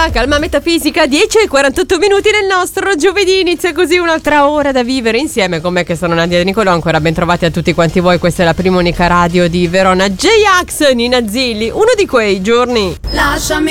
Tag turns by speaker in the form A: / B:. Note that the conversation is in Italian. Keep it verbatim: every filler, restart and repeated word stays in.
A: Metafisica, calma metafisica, dieci e quarantotto minuti nel nostro giovedì. Inizia così un'altra ora da vivere insieme con me che sono Nadia De Nicolò. Ancora ben trovati a tutti quanti voi. Questa è la prima unica radio di Verona. J-Ax, Nina Zilli, uno di quei giorni.
B: Lasciami